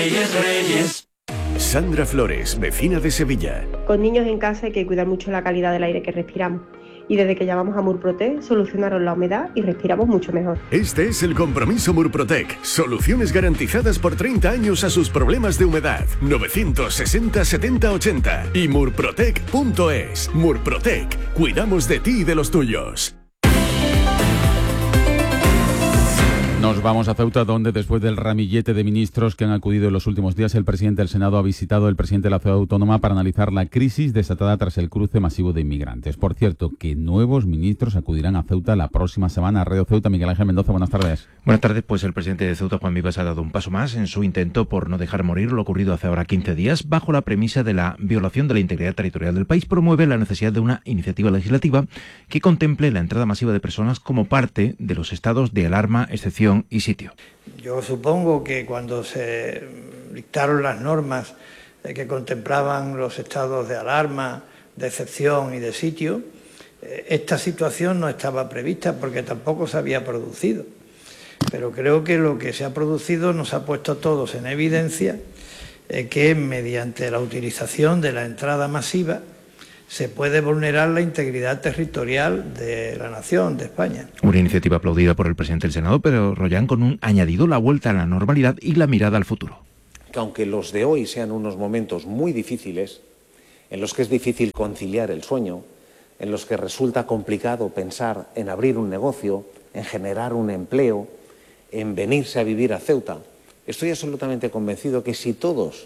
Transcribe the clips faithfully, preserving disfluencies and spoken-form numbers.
Sandra Flores, vecina de Sevilla. Con niños en casa hay que cuidar mucho la calidad del aire que respiramos. Y desde que llamamos a Murprotec, solucionaron la humedad y respiramos mucho mejor. Este es el compromiso Murprotec. Soluciones garantizadas por treinta años a sus problemas de humedad. novecientos sesenta setenta ochenta y murprotec punto es. Murprotec. Cuidamos de ti y de los tuyos. Nos vamos a Ceuta, donde después del ramillete de ministros que han acudido en los últimos días, el presidente del Senado ha visitado al presidente de la ciudad autónoma para analizar la crisis desatada tras el cruce masivo de inmigrantes. Por cierto, que nuevos ministros acudirán a Ceuta la próxima semana. Radio Ceuta, Miguel Ángel Mendoza, buenas tardes. Buenas tardes, pues el presidente de Ceuta, Juan Vivas, ha dado un paso más en su intento por no dejar morir lo ocurrido hace ahora quince días. Bajo la premisa de la violación de la integridad territorial del país, promueve la necesidad de una iniciativa legislativa que contemple la entrada masiva de personas como parte de los estados de alarma, excepción y sitio. Yo supongo que cuando se dictaron las normas que contemplaban los estados de alarma, de excepción y de sitio, esta situación no estaba prevista porque tampoco se había producido. Pero creo que lo que se ha producido nos ha puesto a todos en evidencia eh, que mediante la utilización de la entrada masiva se puede vulnerar la integridad territorial de la nación, de España. Una iniciativa aplaudida por el presidente del Senado, pero Rollán con un añadido: la vuelta a la normalidad y la mirada al futuro. Que aunque los de hoy sean unos momentos muy difíciles, en los que es difícil conciliar el sueño, en los que resulta complicado pensar en abrir un negocio, en generar un empleo, en venirse a vivir a Ceuta, estoy absolutamente convencido que si todos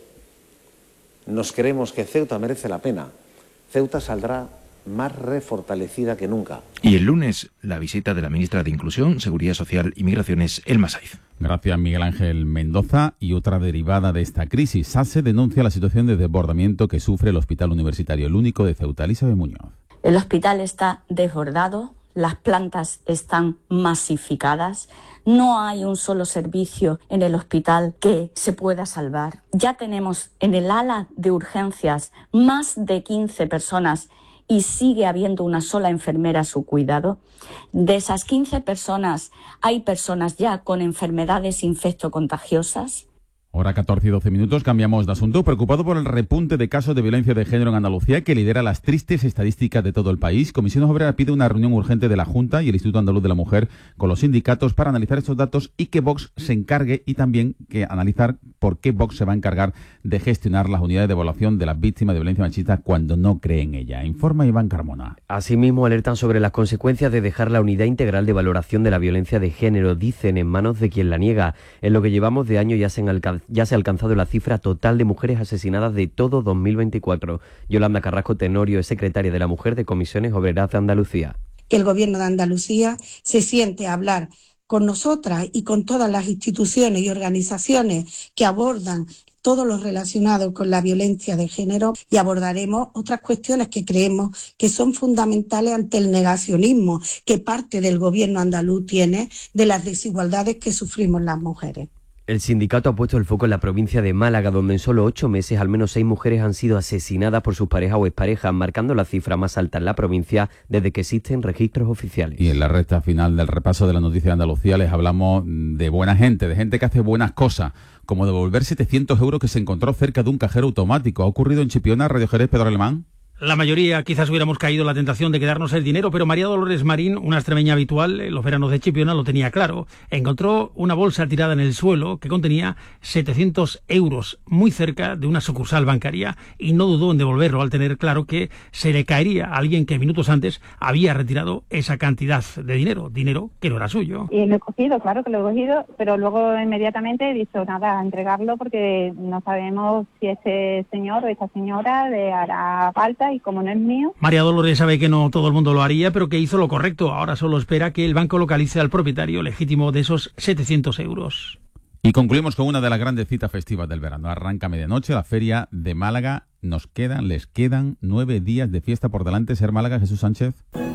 nos creemos que Ceuta merece la pena, Ceuta saldrá más refortalecida que nunca. Y el lunes, la visita de la ministra de Inclusión, Seguridad Social y Migraciones, Elma Saiz. Gracias, Miguel Ángel Mendoza. Y otra derivada de esta crisis, SASE denuncia la situación de desbordamiento que sufre el Hospital Universitario, el único de Ceuta. Elizabeth Muñoz. El hospital está desbordado, las plantas están masificadas, no hay un solo servicio en el hospital que se pueda salvar. Ya tenemos en el ala de urgencias más de quince personas y sigue habiendo una sola enfermera a su cuidado. De esas quince personas, hay personas ya con enfermedades infectocontagiosas. Hora catorce y doce minutos, cambiamos de asunto. Preocupado por el repunte de casos de violencia de género en Andalucía, que lidera las tristes estadísticas de todo el país, Comisión Obrera pide una reunión urgente de la Junta y el Instituto Andaluz de la Mujer con los sindicatos para analizar estos datos y que Vox se encargue, y también que analizar por qué Vox se va a encargar de gestionar las unidades de evaluación de las víctimas de violencia machista cuando no cree en ella. Informa Iván Carmona. Asimismo, alertan sobre las consecuencias de dejar la unidad integral de valoración de la violencia de género, dicen, en manos de quien la niega. En lo que llevamos de año ya se han alcanzado Ya se ha alcanzado la cifra total de mujeres asesinadas de todo dos mil veinticuatro. Yolanda Carrasco Tenorio es secretaria de la Mujer de Comisiones Obreras de Andalucía. Que el Gobierno de Andalucía se siente a hablar con nosotras y con todas las instituciones y organizaciones que abordan todo lo relacionado con la violencia de género, y abordaremos otras cuestiones que creemos que son fundamentales ante el negacionismo que parte del Gobierno andaluz tiene de las desigualdades que sufrimos las mujeres. El sindicato ha puesto el foco en la provincia de Málaga, donde en solo ocho meses al menos seis mujeres han sido asesinadas por sus parejas o exparejas, marcando la cifra más alta en la provincia desde que existen registros oficiales. Y en la recta final del repaso de la noticia de Andalucía les hablamos de buena gente, de gente que hace buenas cosas, como devolver setecientos euros que se encontró cerca de un cajero automático. ¿Ha ocurrido en Chipiona, Radio Jerez, Pedro Alemán? La mayoría quizás hubiéramos caído en la tentación de quedarnos el dinero, pero María Dolores Marín, una extremeña habitual en los veranos de Chipiona, lo tenía claro. Encontró una bolsa tirada en el suelo que contenía setecientos euros, muy cerca de una sucursal bancaria, y no dudó en devolverlo al tener claro que se le caería a alguien que minutos antes había retirado esa cantidad de dinero, dinero que no era suyo. Y lo he cogido, claro que lo he cogido, pero luego inmediatamente he dicho, nada, a entregarlo porque no sabemos si ese señor o esa señora le hará falta, y como no es mío. María Dolores sabe que no todo el mundo lo haría, pero que hizo lo correcto. Ahora solo espera que el banco localice al propietario legítimo de esos setecientos euros. Y concluimos con una de las grandes citas festivas del verano. Arranca medianoche la Feria de Málaga. Nos quedan, les quedan nueve días de fiesta por delante. Ser Málaga, Jesús Sánchez.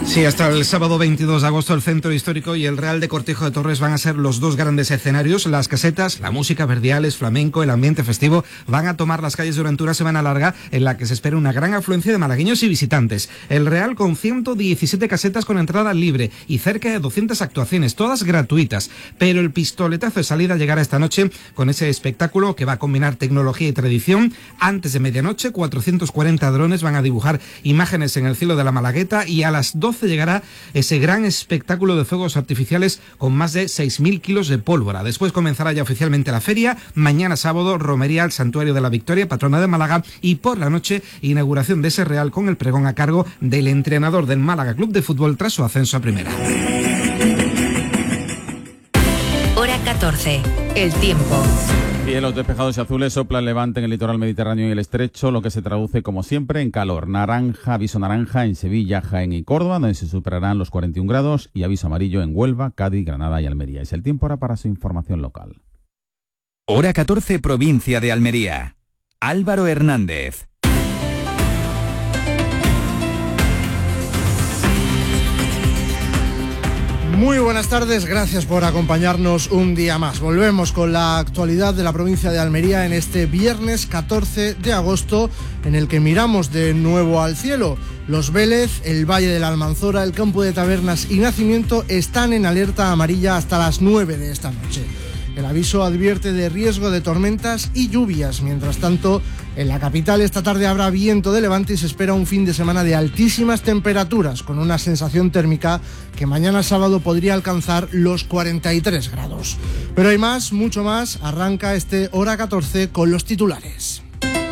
Sí, hasta el sábado veintidós de agosto el Centro Histórico y el Real de Cortijo de Torres van a ser los dos grandes escenarios. Las casetas, la música, verdiales, flamenco, el ambiente festivo van a tomar las calles durante una semana larga en la que se espera una gran afluencia de malagueños y visitantes. El Real con ciento diecisiete casetas con entrada libre y cerca de doscientas actuaciones, todas gratuitas. Pero el pistoletazo de salida llegará esta noche con ese espectáculo que va a combinar tecnología y tradición. Antes de medianoche, cuatrocientos cuarenta drones van a dibujar imágenes en el cielo de la Malagueta y a las doce llegará ese gran espectáculo de fuegos artificiales con más de seis mil kilos de pólvora. Después comenzará ya oficialmente la feria. Mañana sábado, romería al Santuario de la Victoria, patrona de Málaga, y por la noche, inauguración de ese Real con el pregón a cargo del entrenador del Málaga Club de Fútbol tras su ascenso a primera. Hora catorce. El tiempo. Cielos despejados y azules, sopla el levante en el litoral mediterráneo y el estrecho, lo que se traduce como siempre en calor. Naranja, aviso naranja en Sevilla, Jaén y Córdoba, donde se superarán los cuarenta y un grados, y aviso amarillo en Huelva, Cádiz, Granada y Almería. Es el tiempo ahora para su información local. Hora catorce, provincia de Almería. Álvaro Hernández. Muy buenas tardes, gracias por acompañarnos un día más. Volvemos con la actualidad de la provincia de Almería en este viernes catorce de agosto, en el que miramos de nuevo al cielo. Los Vélez, el Valle de la Almanzora, el Campo de Tabernas y Nacimiento están en alerta amarilla hasta las nueve de esta noche. El aviso advierte de riesgo de tormentas y lluvias. Mientras tanto, en la capital esta tarde habrá viento de levante y se espera un fin de semana de altísimas temperaturas, con una sensación térmica que mañana sábado podría alcanzar los cuarenta y tres grados. Pero hay más, mucho más. Arranca este Hora catorce con los titulares.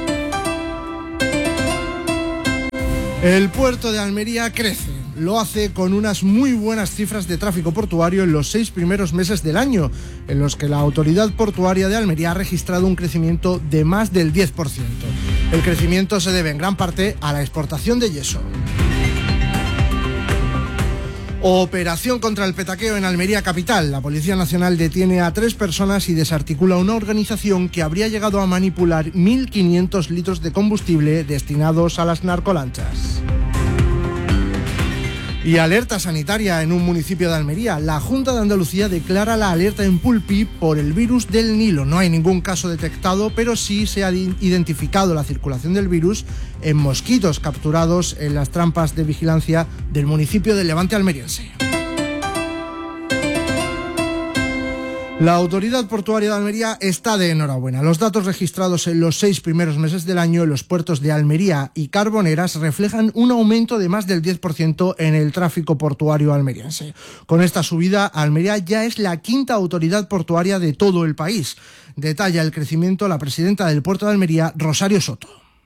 El puerto de Almería crece. Lo hace con unas muy buenas cifras de tráfico portuario en los seis primeros meses del año, en los que la Autoridad Portuaria de Almería ha registrado un crecimiento de más del diez por ciento. El crecimiento se debe en gran parte a la exportación de yeso. Operación contra el petaqueo en Almería capital. La Policía Nacional detiene a tres personas y desarticula una organización que habría llegado a manipular mil quinientos litros de combustible destinados a las narcolanchas. Y alerta sanitaria en un municipio de Almería. La Junta de Andalucía declara la alerta en Pulpí por el virus del Nilo. No hay ningún caso detectado, pero sí se ha identificado la circulación del virus en mosquitos capturados en las trampas de vigilancia del municipio de Levante almeriense. La Autoridad Portuaria de Almería está de enhorabuena. Los datos registrados en los seis primeros meses del año en los puertos de Almería y Carboneras reflejan un aumento de más del diez por ciento en el tráfico portuario almeriense. Con esta subida, Almería ya es la quinta autoridad portuaria de todo el país. Detalla el crecimiento la presidenta del puerto de Almería, Rosario Soto.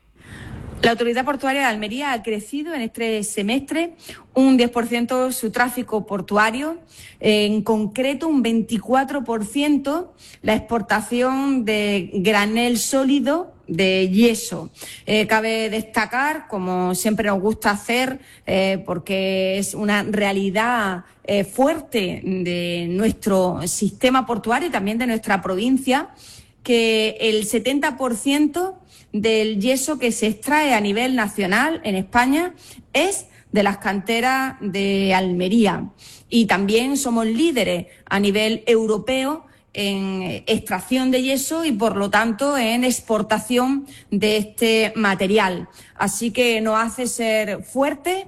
La Autoridad Portuaria de Almería ha crecido en este semestre un diez por ciento su tráfico portuario, en concreto un veinticuatro por ciento la exportación de granel sólido de yeso. Eh, cabe destacar, como siempre nos gusta hacer, eh, porque es una realidad eh, fuerte de nuestro sistema portuario y también de nuestra provincia, que el setenta por ciento del yeso que se extrae a nivel nacional en España es de las canteras de Almería. Y también somos líderes a nivel europeo en extracción de yeso y, por lo tanto, en exportación de este material. Así que nos hace ser fuertes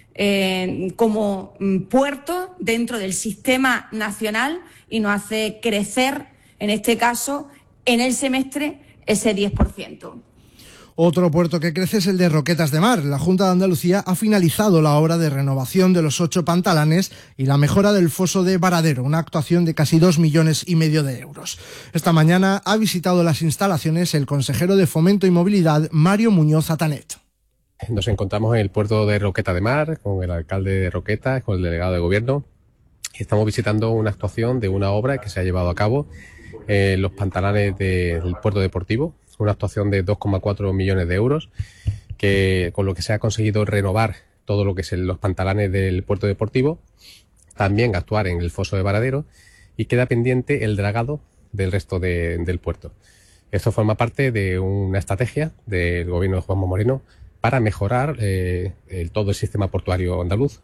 eh, como puerto dentro del sistema nacional y nos hace crecer, en este caso, en el semestre, ese diez por ciento. Otro puerto que crece es el de Roquetas de Mar. La Junta de Andalucía ha finalizado la obra de renovación de los ocho pantalanes y la mejora del foso de Varadero, una actuación de casi dos millones y medio de euros. Esta mañana ha visitado las instalaciones el consejero de Fomento y Movilidad, Mario Muñoz Atanet. Nos encontramos en el puerto de Roquetas de Mar, con el alcalde de Roquetas, con el delegado de gobierno, y estamos visitando una actuación de una obra que se ha llevado a cabo en los pantalanes del puerto deportivo. Una actuación de dos coma cuatro millones de euros, que con lo que se ha conseguido renovar todo lo que es los pantalanes del puerto deportivo, también actuar en el foso de Varadero, y queda pendiente el dragado del resto de, del puerto. Esto forma parte de una estrategia del gobierno de Juanma Moreno para mejorar eh, el, todo el sistema portuario andaluz,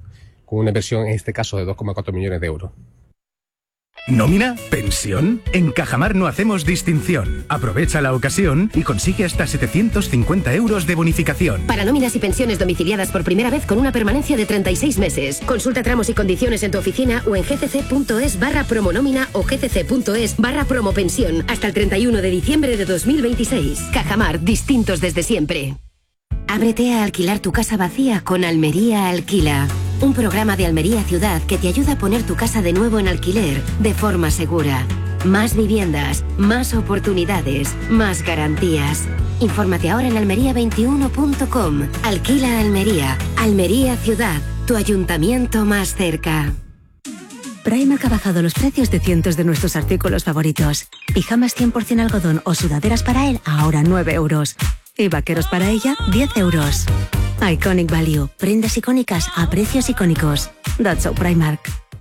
con una inversión en este caso de dos coma cuatro millones de euros. ¿Nómina? ¿Pensión? En Cajamar no hacemos distinción. Aprovecha la ocasión y consigue hasta setecientos cincuenta euros de bonificación. Para nóminas y pensiones domiciliadas por primera vez con una permanencia de treinta y seis meses. Consulta tramos y condiciones en tu oficina o en gcc.es barra promonómina o gcc.es barra promopensión hasta el treinta y uno de diciembre de dos mil veintiséis. Cajamar, distintos desde siempre. Ábrete a alquilar tu casa vacía con Almería Alquila. Un programa de Almería Ciudad que te ayuda a poner tu casa de nuevo en alquiler de forma segura. Más viviendas, más oportunidades, más garantías. Infórmate ahora en almería veintiuno punto com. Alquila Almería. Almería Ciudad, tu ayuntamiento más cerca. Primark ha bajado los precios de cientos de nuestros artículos favoritos. Pijamas cien por ciento algodón o sudaderas para él, ahora nueve euros. Y vaqueros para ella, diez euros. Iconic Value. Prendas icónicas a precios icónicos. That's so Primark.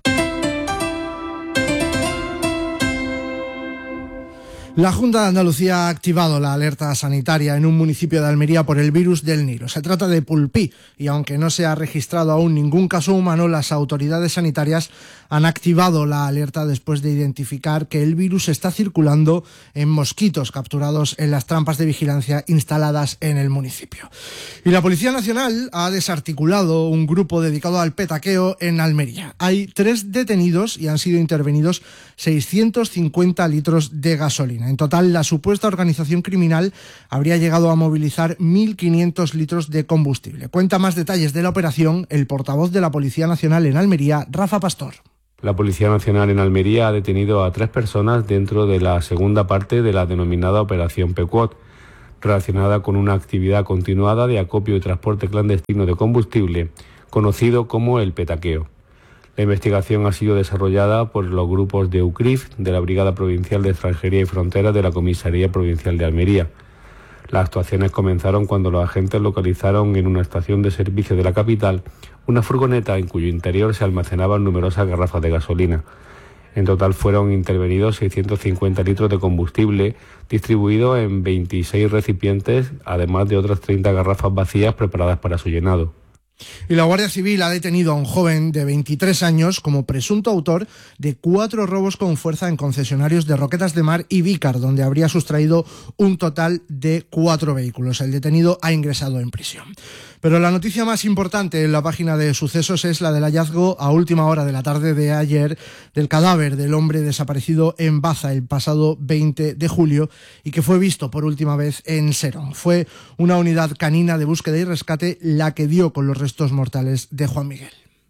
La Junta de Andalucía ha activado la alerta sanitaria en un municipio de Almería por el virus del Nilo. Se trata de Pulpí y aunque no se ha registrado aún ningún caso humano, las autoridades sanitarias han activado la alerta después de identificar que el virus está circulando en mosquitos capturados en las trampas de vigilancia instaladas en el municipio. Y la Policía Nacional ha desarticulado un grupo dedicado al petaqueo en Almería. Hay tres detenidos y han sido intervenidos seiscientos cincuenta litros de gasolina. En total, la supuesta organización criminal habría llegado a movilizar mil quinientos litros de combustible. Cuenta más detalles de la operación el portavoz de la Policía Nacional en Almería, Rafa Pastor. La Policía Nacional en Almería ha detenido a tres personas dentro de la segunda parte de la denominada Operación Pequot, relacionada con una actividad continuada de acopio y transporte clandestino de combustible, conocido como el petaqueo. La investigación ha sido desarrollada por los grupos de U C R I F, de la Brigada Provincial de Extranjería y Fronteras de la Comisaría Provincial de Almería. Las actuaciones comenzaron cuando los agentes localizaron en una estación de servicio de la capital una furgoneta en cuyo interior se almacenaban numerosas garrafas de gasolina. En total fueron intervenidos seiscientos cincuenta litros de combustible distribuidos en veintiséis recipientes, además de otras treinta garrafas vacías preparadas para su llenado. Y la Guardia Civil ha detenido a un joven de veintitrés años como presunto autor de cuatro robos con fuerza en concesionarios de Roquetas de Mar y Vícar, donde habría sustraído un total de cuatro vehículos. El detenido ha ingresado en prisión. Pero la noticia más importante en la página de sucesos es la del hallazgo a última hora de la tarde de ayer del cadáver del hombre desaparecido en Baza el pasado veinte de julio y que fue visto por última vez en Serón. Fue una unidad canina de búsqueda y rescate la que dio con los restos mortales de Juan Miguel.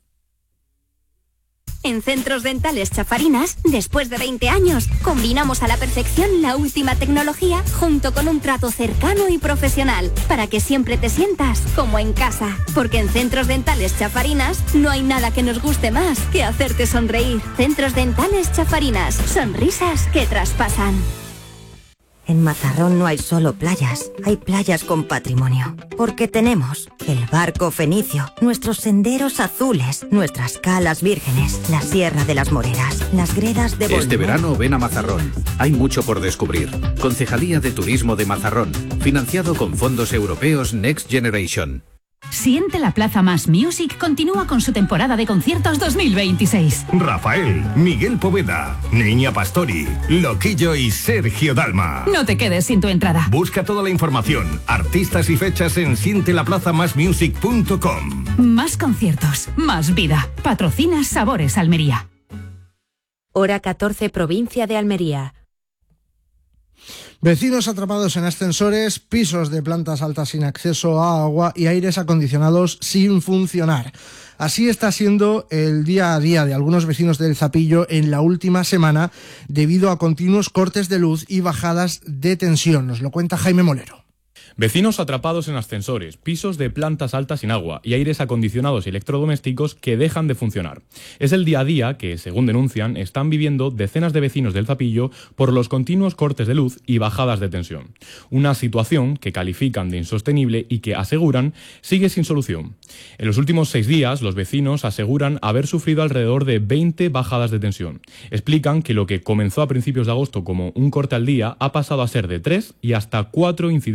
En Centros Dentales Chafarinas, después de veinte años, combinamos a la perfección la última tecnología junto con un trato cercano y profesional para que siempre te sientas como en casa. Porque en Centros Dentales Chafarinas no hay nada que nos guste más que hacerte sonreír. Centros Dentales Chafarinas, sonrisas que traspasan. En Mazarrón no hay solo playas, hay playas con patrimonio. Porque tenemos el barco fenicio, nuestros senderos azules, nuestras calas vírgenes, la Sierra de las Moreras, las gredas de Bolívar. Este verano ven a Mazarrón. Hay mucho por descubrir. Concejalía de Turismo de Mazarrón, financiado con fondos europeos Next Generation. Siente la Plaza Más Music continúa con su temporada de conciertos dos mil veintiséis. Rafael, Miguel Poveda, Niña Pastori, Loquillo y Sergio Dalma. No te quedes sin tu entrada. Busca toda la información, artistas y fechas en siente la plaza más music punto com. Más conciertos, más vida. Patrocina Sabores Almería. Hora catorce, provincia de Almería. Vecinos atrapados en ascensores, pisos de plantas altas sin acceso a agua y aires acondicionados sin funcionar. Así está siendo el día a día de algunos vecinos del Zapillo en la última semana debido a continuos cortes de luz y bajadas de tensión. Nos lo cuenta Jaime Molero. Vecinos atrapados en ascensores, pisos de plantas altas sin agua y aires acondicionados y electrodomésticos que dejan de funcionar. Es el día a día que, según denuncian, están viviendo decenas de vecinos del Zapillo por los continuos cortes de luz y bajadas de tensión. Una situación que califican de insostenible y que, aseguran, sigue sin solución. En los últimos seis días, los vecinos aseguran haber sufrido alrededor de veinte bajadas de tensión. Explican que lo que comenzó a principios de agosto como un corte al día ha pasado a ser de tres y hasta cuatro incidencias diarias.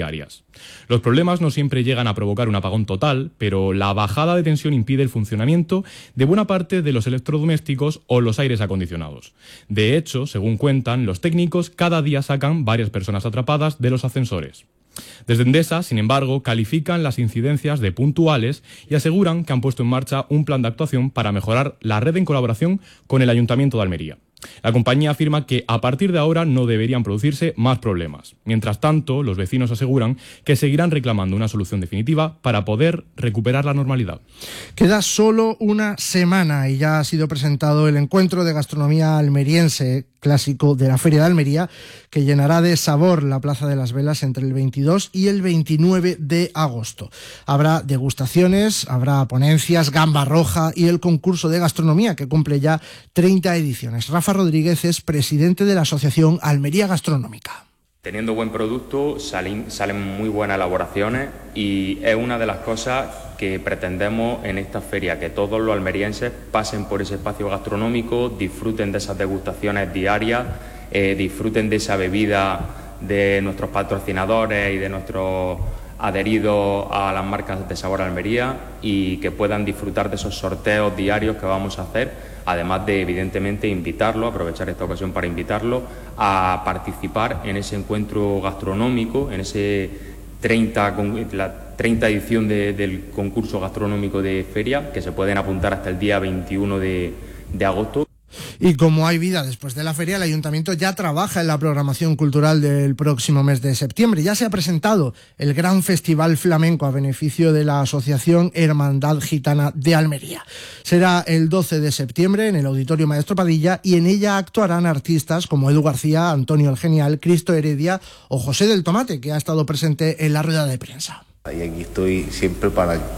diarias. Los problemas no siempre llegan a provocar un apagón total, pero la bajada de tensión impide el funcionamiento de buena parte de los electrodomésticos o los aires acondicionados. De hecho, según cuentan, los técnicos cada día sacan varias personas atrapadas de los ascensores. Desde Endesa, sin embargo, califican las incidencias de puntuales y aseguran que han puesto en marcha un plan de actuación para mejorar la red en colaboración con el Ayuntamiento de Almería. La compañía afirma que a partir de ahora no deberían producirse más problemas. Mientras tanto, los vecinos aseguran que seguirán reclamando una solución definitiva para poder recuperar la normalidad. Queda solo una semana y ya ha sido presentado el encuentro de gastronomía almeriense clásico de la Feria de Almería, que llenará de sabor la Plaza de las Velas entre el veintidós y el veintinueve de agosto. Habrá degustaciones, habrá ponencias, gamba roja y el concurso de gastronomía, que cumple ya treinta ediciones. Rafa Rodríguez es presidente de la Asociación Almería Gastronómica. Teniendo buen producto salen, salen muy buenas elaboraciones y es una de las cosas que pretendemos en esta feria, que todos los almerienses pasen por ese espacio gastronómico, disfruten de esas degustaciones diarias, eh, disfruten de esa bebida de nuestros patrocinadores y de nuestros adheridos a las marcas de Sabor Almería y que puedan disfrutar de esos sorteos diarios que vamos a hacer. Además de, evidentemente, invitarlo, aprovechar esta ocasión para invitarlo a participar en ese encuentro gastronómico, en ese treinta, la treinta edición de, del concurso gastronómico de feria, que se pueden apuntar hasta el día veintiuno de, de agosto. Y como hay vida después de la feria, el Ayuntamiento ya trabaja en la programación cultural del próximo mes de septiembre. Ya se ha presentado el gran festival flamenco a beneficio de la Asociación Hermandad Gitana de Almería. Será el doce de septiembre en el Auditorio Maestro Padilla y en ella actuarán artistas como Edu García, Antonio el Genial, Cristo Heredia o José del Tomate, que ha estado presente en la rueda de prensa. Y aquí estoy siempre para